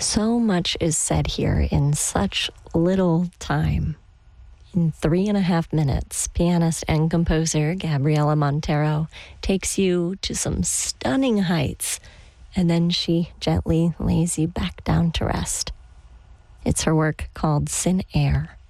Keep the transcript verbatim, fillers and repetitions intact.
So much is said here in such little time. In three and a half minutes, pianist and composer Gabriela Montero takes you to some stunning heights, and then she gently lays you back down to rest. It's her work called Sin Air.